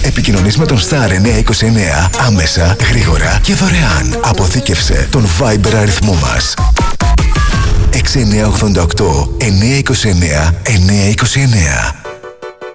Επικοινωνείς με τον Star 929 άμεσα, γρήγορα και δωρεάν. Αποθήκευσε τον Viber αριθμό μας. 6988 929 929.